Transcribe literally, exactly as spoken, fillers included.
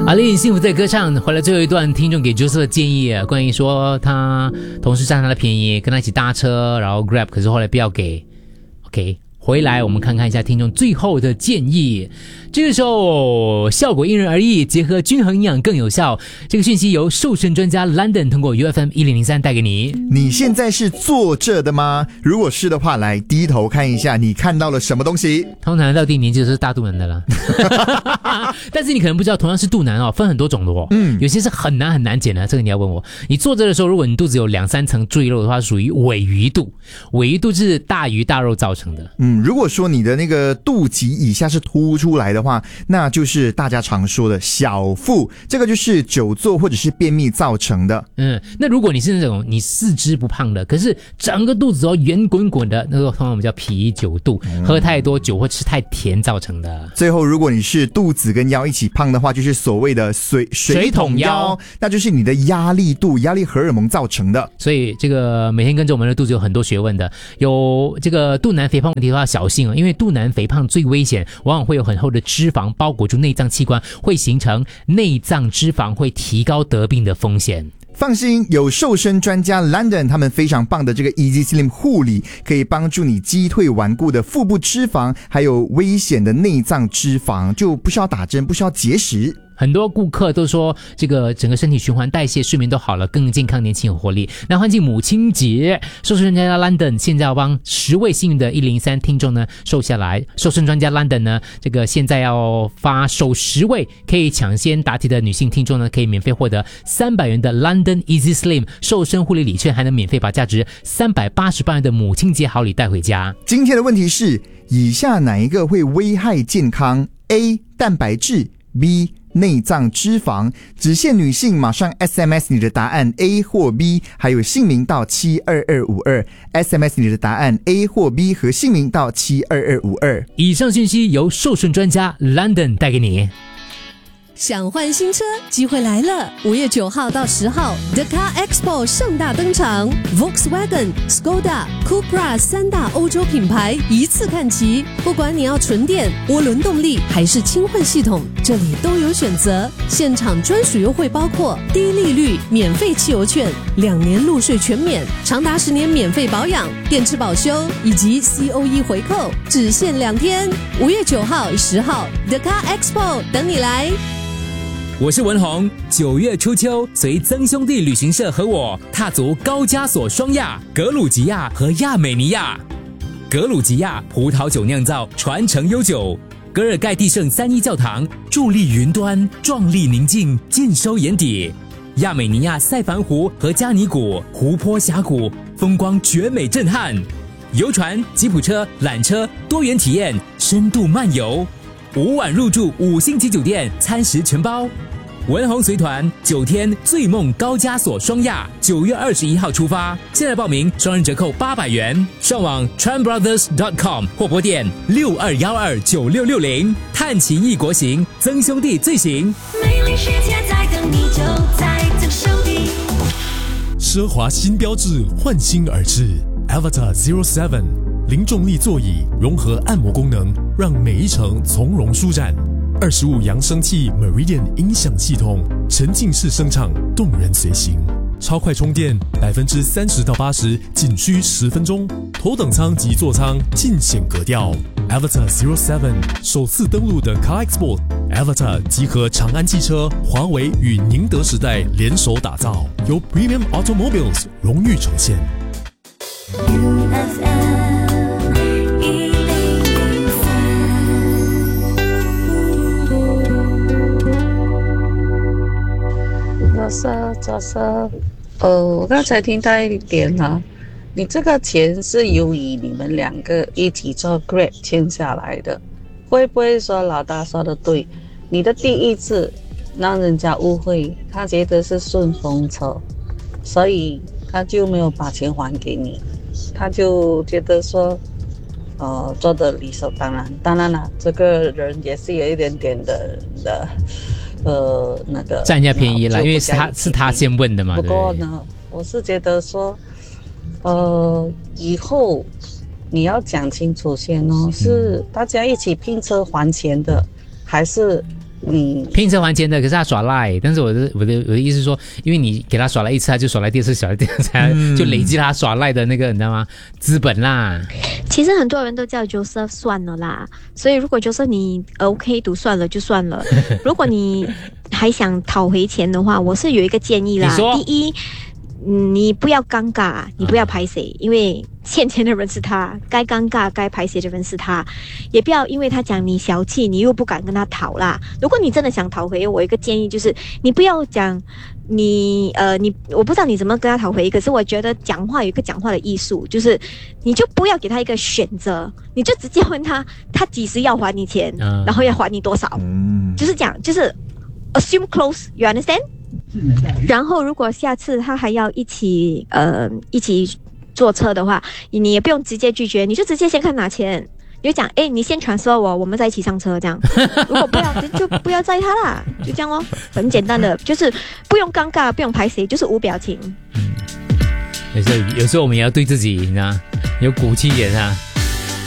阿丽幸福在歌唱。回来最后一段，听众给 Joseph 的建议，关于说他同事占他的便宜，跟他一起搭车，然后 Grab， 可是后来不要给。OK， 回来我们看看一下听众最后的建议。这个时候效果因人而异，结合均衡营养更有效。这个讯息由瘦身专家 London 通过 U F M 一零零三带给你。 你现在是坐着的吗？如果是的话，来低头看一下，你看到了什么东西？ 通常到第年纪就是大肚腩的了。但是你可能不知道，同样是肚腩哦，分很多种的哦。嗯，有些是很难很难减的，这个你要问我。你坐着的时候，如果你肚子有两三层赘肉的话，属于尾鱼肚。尾鱼肚是大鱼大肉造成的。 嗯，如果说你的那个肚脐以下是凸出来的话，那就是大家常说的小腹，这个就是久坐或者是便秘造成的。 嗯，那如果你是那种你四肢不胖的，可是整个肚子哦圆滚滚的，那个通常我们叫啤酒肚，嗯、喝太多酒或吃太甜造成的。 最后，如果你是肚子跟腰一起胖的话，就是所谓的水水桶腰，那就是你的压力肚、压力荷尔蒙造成的。 所以这个每天跟着我们的肚子有很多学问的，有这个肚腩肥胖问题的话要小心啊，因为肚腩肥胖最危险，往往会有很厚的脂肪包裹住内脏器官，会形成内脏脂肪，会提高得病的风险。 放心，有瘦身专家 London 他们非常棒的这个 Easy Slim 护理，可以帮助你击退顽固的腹部脂肪，还有危险的内脏脂肪，就不需要打针，不需要节食。 很多顾客都说这个整个身体循环代谢睡眠都好了，更健康年轻有活力。那欢庆母亲节，瘦身专家 London 现在要帮十位幸运的一零三听众呢瘦下来。瘦身专家 London 呢这个现在要发首十位可以抢先答题的女性听众呢，可以免费获得三百元的 London Easy Slim 瘦身护理礼券，还能免费把价值三百八十八元的母亲节好礼带回家。 今天的问题是，以下哪一个会危害健康？ A. 蛋白质， B. 内脏脂肪，只限女性，马上 S M S 你的答案 A 或 B， 还有姓名到七二二五二 S M S 你的答案 A 或 B 和姓名到七二二五二。 以上讯息由瘦身专家 London 带给你。 想换新车，机会来了！五月九号到十号 ，The Car Expo 盛大登场 ，Volkswagen、Skoda、Cupra 三大欧洲品牌一次看齐。不管你要纯电、涡轮动力还是轻混系统，这里都有选择。现场专属优惠包括低利率、免费汽油券、两年路税全免、长达十年免费保养、电池保修以及 C O E 回扣，只限两天。五月九号、十号 ，The Car Expo 等你来。 我是文宏，九月初秋，随曾兄弟旅行社和我踏足高加索双亚、格鲁吉亚和亚美尼亚。格鲁吉亚葡萄酒酿造传承悠久，格尔盖蒂圣三一教堂伫立云端，壮丽宁静，尽收眼底。亚美尼亚塞凡湖和加尼谷湖泊峡谷风光绝美震撼，游船、吉普车、缆车多元体验，深度漫游。五晚入住五星级酒店，餐食全包。文宏随团九天醉梦高加索双亚，九月二十一号出发。现在报名双人折扣八百元，上网 tran brothers dot com 或拨电六二幺二九六六零。探奇异国行，曾兄弟最行。 美丽世界在等你，就在曾兄弟。 奢华新标志焕新而至 Avatar Zero Seven。零重力座椅融合按摩功能，让每一程从容舒展。二十五扬声器 Meridian 音响系统，沉浸式声场，动人随行。超快充电，百分之三十到八十，仅需十分钟。头等舱及座舱尽显格调。Avatar Zero Seven 首次登陆的 Car Expo。Avatar 集合长安汽车、华为与宁德时代联手打造，由 Premium Automobiles 荣誉呈现。 U F M 一零零三。 早上，早上。呃，我刚才听到一点啊，你这个钱是由于你们两个一起做 Grab 签下来的，会不会说老大说的对？你的第一次让人家误会，他觉得是顺风车，所以他就没有把钱还给你。他就觉得说，呃，做的理所当然。当然了，这个人也是有一点点的的，呃，那个占人家便宜了，因为是他是他先问的嘛。 不过呢，我是觉得说，呃，以后你要讲清楚先哦，是大家一起拼车还钱的，还是你拼车还钱的，可是他耍赖。但是我的我的我的意思是说，因为你给他耍赖一次，他就耍赖第二次，耍赖第二次，嗯、就累积他耍赖的那个你知道吗？资本啦。 其实很多人都叫 Joseph 算了啦，所以如果 Joseph 你 OK 读算了就算了。如果你还想讨回钱的话，我是有一个建议啦。第一。你不要尴尬，你不要排谁，因为欠钱的人是他，该尴尬该排谁的人是他，也不要因为他讲你小气，你又不敢跟他讨啦。如果你真的想讨回，我有一个建议就是，你不要讲你呃你，我不知道你怎么跟他讨回，可是我觉得讲话有一个讲话的艺术，就是你就不要给他一个选择，你就直接问他，他几时要还你钱，嗯、然后要还你多少，嗯、就是讲就是 assume close， you understand？然后，如果下次他还要一起呃一起坐车的话，你也不用直接拒绝，你就直接先看拿钱，你就讲，哎，你先transfer我，我们再一起上车这样。如果不要，就不要载他啦，就这样咯，很简单的，就是不用尴尬，不用排谁，就是无表情。 嗯，有时候有时候我们也要对自己，你知道，有骨气一点啊。